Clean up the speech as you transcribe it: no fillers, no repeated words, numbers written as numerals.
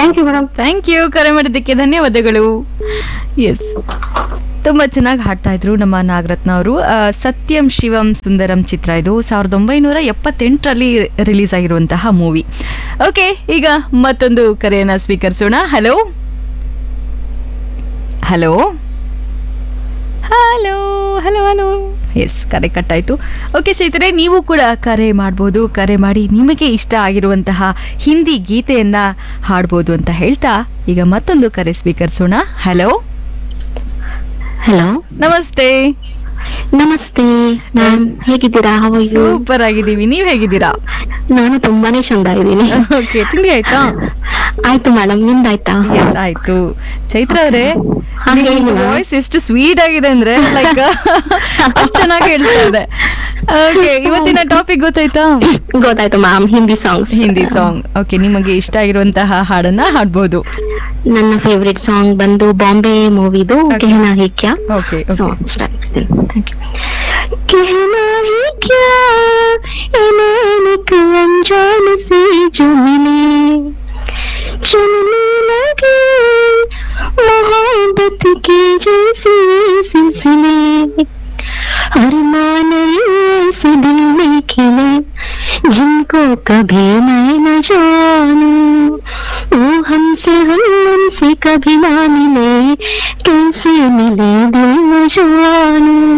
Thank you madam. Thank you, ಕರೆ ಮಾಡಿದ್ದಕ್ಕೆ ಧನ್ಯವಾದಗಳು. ಎಸ್, ತುಂಬ ಚೆನ್ನಾಗಿ ಹಾಡ್ತಾ ಇದ್ರು ನಮ್ಮ ನಾಗರತ್ನ ಅವರು. ಸತ್ಯಂ ಶಿವಂ ಸುಂದರಂ ಚಿತ್ರ ಇದು 1978ರಲ್ಲಿ ರಿಲೀಸ್ ಆಗಿರುವಂತಹ ಮೂವಿ. ಓಕೆ, ಈಗ ಮತ್ತೊಂದು ಕರೆಯನ್ನ ಸ್ವೀಕರಿಸೋಣ. Hello hello hello hello hello. S, ಕರೆ ಕಟ್ಟಾಯಿತು. ಓಕೆ ಸ್ನೇಹಿತರೆ, ನೀವು ಕೂಡ ಕರೆ ಮಾಡ್ಬೋದು. ಕರೆ ಮಾಡಿ ನಿಮಗೆ ಇಷ್ಟ ಆಗಿರುವಂತಹ ಹಿಂದಿ ಗೀತೆಯನ್ನ ಹಾಡ್ಬೋದು ಅಂತ ಹೇಳ್ತಾ ಈಗ ಮತ್ತೊಂದು ಕರೆ ಸ್ವೀಕರಿಸೋಣ. ಹಲೋ ಹಲೋ, ನಮಸ್ತೆ. ನಮಸ್ತೆ ಮ್ಯಾಮ್, ಹೇಗಿದ್ದೀರಾ? ಸೂಪರ್ ಆಗಿದ್ದೀವಿ, ನೀವ್ ಹೇಗಿದ್ದೀರಾ? ನಾನು ತುಂಬಾನೇ ಚಂದ ಇದ್ದೀನಿ. ಓಕೆ, ತಿಂಡಿ ಆಯ್ತಾ? ಆಯ್ತು ಮೇಡಮ್, ನಿಮ್ದಾಯ್ತಾ? ಎಸ್, ಆಯ್ತು. ಚೈತ್ರ ಅವರೇ, ಹೇಳಿ ವಾಯ್ಸ್ ಎಷ್ಟು ಸ್ವೀಟ್ ಆಗಿದೆ ಅಂದ್ರೆ ಲೈಕ್ ಅಷ್ಟು ಚೆನ್ನಾಗಿ ಕೇಳಿಸ್ತಾ ಇದೆ. ಓಕೆ, ಇವತ್ತಿನ ಟಾಪಿಕ್ ಗೊತ್ತಾಯ್ತಾ? ಗೊತ್ತಾಯ್ತು ma'am, Hindi songs. Hindi song. Okay, ನಿಮಗೆ ಇಷ್ಟ ಆಗಿರುವಂತಹ ಹಾಡನ್ನ ಹಾಡ್ಬೋದು. ನನ್ನ ಫೇವ್ರೆಟ್ ಸಾಂಗ್ ಬಂದು ಬಾಂಬೆ ಮೂವಿದು ಕೆಹನಾ ಹಿ ಕ್ಯಾ. Okay thank you. कहना ही क्या इनानिक अनजान से जो मिले, चलने लगे मोहब्बत के जैसे सिलसिले, अरमान ऐसे दिल में खिले जिनको कभी मैं न जानूं, वो हमसे कभी ना मिले, कैसे मिले दिल न जानूं.